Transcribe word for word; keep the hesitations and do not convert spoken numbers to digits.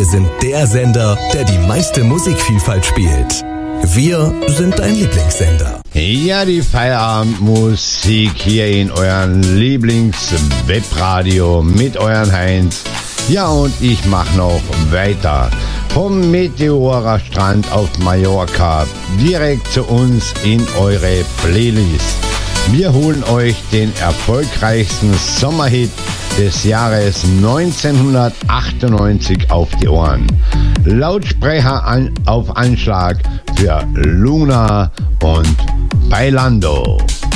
sind der Sender, der die meiste Musikvielfalt spielt. Wir sind dein Lieblingssender. Ja, die Feierabendmusik hier in euren Lieblings-Webradio mit euren Heinz. Ja, und ich mach noch weiter. Vom Meteorer Strand auf Mallorca direkt zu uns in eure Playlist. Wir holen euch den erfolgreichsten Sommerhit des Jahres neunzehnhundertachtundneunzig auf die Ohren. Lautsprecher an, auf Anschlag für Luna und Bailando.